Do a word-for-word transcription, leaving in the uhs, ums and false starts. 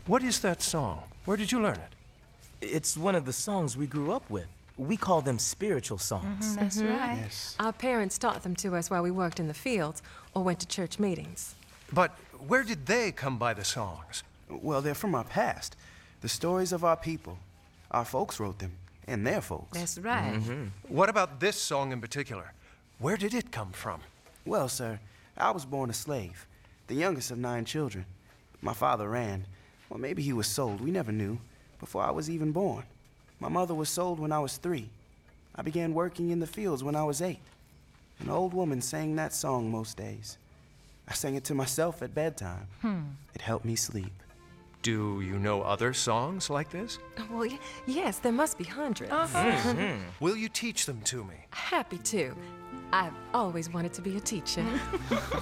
What is that song? Where did you learn it? It's one of the songs we grew up with. We call them spiritual songs. That's right. Yes. Our parents taught them to us while we worked in the fields or went to church meetings. But where did they come by the songs? Well, they're from our past. The stories of our people. Our folks wrote them, and their folks. That's right. What about this song in particular? Where did it come from? Well, sir, I was born a slave, the youngest of nine children. My father ran. Well, maybe he was sold, we never knew, before I was even born. My mother was sold when I was three. I began working in the fields when I was eight. An old woman sang that song most days. I sang it to myself at bedtime. It helped me sleep. Do you know other songs like this? Well, y yes, there must be hundreds. Will you teach them to me? Happy to. I've always wanted to be a teacher.